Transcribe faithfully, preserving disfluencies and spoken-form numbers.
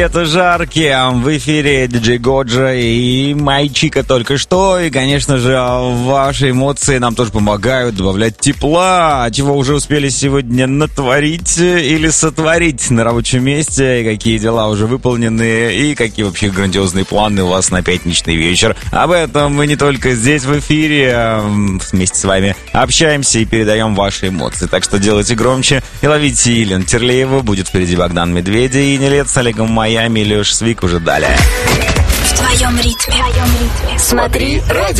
Это жарки, в эфире диджей Годжа и Майчика только что. И, конечно же, ваши эмоции нам тоже помогают добавлять тепла. Чего уже успели сегодня натворить или сотворить на рабочем месте, и какие дела уже выполнены, и какие вообще грандиозные планы у вас на пятничный вечер. Об этом мы не только здесь в эфире вместе с вами общаемся и передаем ваши эмоции. Так что делайте громче и ловите Елена Терлеева. Будет впереди Богдан Медведя и Нелет с Олегом Майами. Леш Свик уже далее. В твоем ритме. В твоем ритме. Смотри радио.